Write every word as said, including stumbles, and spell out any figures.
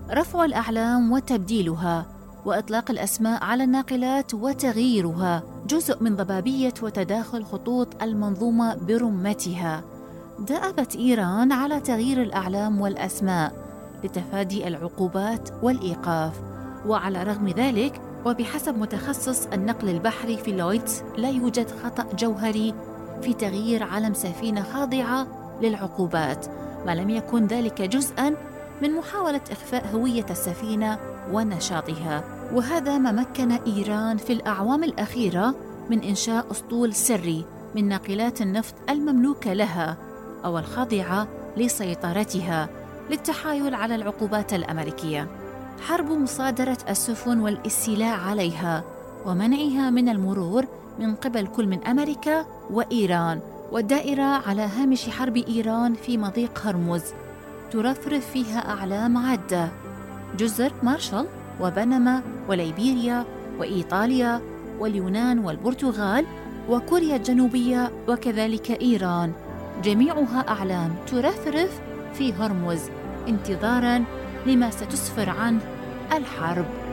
رفع الأعلام وتبديلها، وإطلاق الأسماء على الناقلات وتغييرها جزء من ضبابية وتداخل خطوط المنظومة برمتها. دأبت إيران على تغيير الأعلام والأسماء لتفادي العقوبات والإيقاف، وعلى رغم ذلك وبحسب متخصص النقل البحري في لويدز لا يوجد خطأ جوهري في تغيير علم سفينة خاضعة للعقوبات، ما لم يكن ذلك جزءاً من محاولة إخفاء هوية السفينة ونشاطها. وهذا ما مكن إيران في الأعوام الأخيرة من إنشاء أسطول سري من ناقلات النفط المملوكة لها أو الخاضعة لسيطرتها للتحايل على العقوبات الأمريكية. حرب مصادرة السفن والاستيلاء عليها ومنعها من المرور من قبل كل من أمريكا وإيران، والدائرة على هامش حرب إيران في مضيق هرمز ترفرف فيها أعلام عدة: جزر مارشال وبنما وليبيريا وإيطاليا واليونان والبرتغال وكوريا الجنوبية وكذلك إيران، جميعها أعلام ترفرف في هرمز انتظاراً لما ستسفر عنه الحرب.